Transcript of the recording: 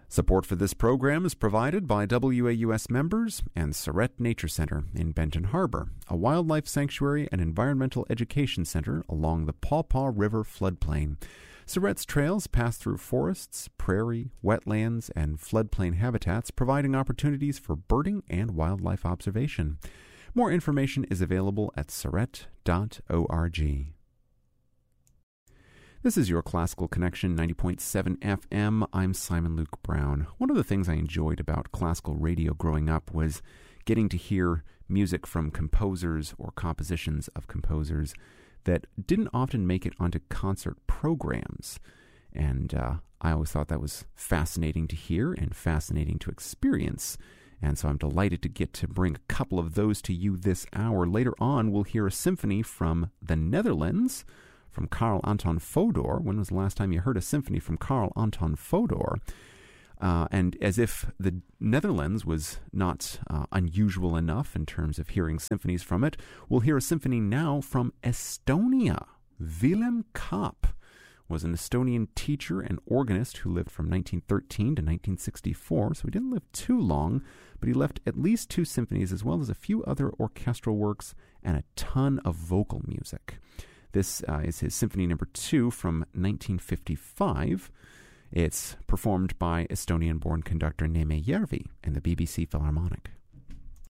Support for this program is provided by WAUS members and Surrett Nature Center in Benton Harbor, a wildlife sanctuary and environmental education center along the Paw Paw River floodplain. Surrett's trails pass through forests, prairie, wetlands, and floodplain habitats, providing opportunities for birding and wildlife observation. More information is available at surrett.org. This is your Classical Connection 90.7 FM. I'm Simon Luke Brown. One of the things I enjoyed about classical radio growing up was getting to hear music from composers or compositions of composers that didn't often make it onto concert programs. And I always thought that was fascinating to hear and fascinating to experience. And so I'm delighted to get to bring a couple of those to you this hour. Later on, we'll hear a symphony from the Netherlands, from Carl Anton Fodor. When was the last time you heard a symphony from Carl Anton Fodor? And as if the Netherlands was not unusual enough in terms of hearing symphonies from it, we'll hear a symphony now from Estonia. Willem Kaap was an Estonian teacher and organist who lived from 1913 to 1964, so he didn't live too long, but he left at least 2 symphonies as well as a few other orchestral works and a ton of vocal music. This is his Symphony No. 2 from 1955. It's performed by Estonian-born conductor Neeme Järvi and the BBC Philharmonic.